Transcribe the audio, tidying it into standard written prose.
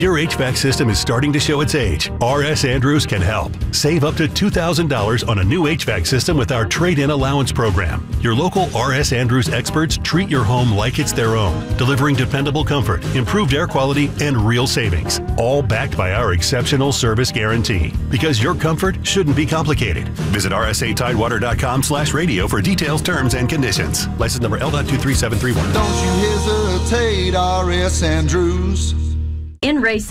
Your HVAC system is starting to show its age. R.S. Andrews can help. Save up to $2,000 on a new HVAC system with our trade-in allowance program. Your local R.S. Andrews experts treat your home like it's their own, delivering dependable comfort, improved air quality, and real savings. All backed by our exceptional service guarantee. Because your comfort shouldn't be complicated. Visit rsatidewater.com/radio for details, terms, and conditions. License number L.23731. Don't you hesitate, R.S. Andrews. In racing.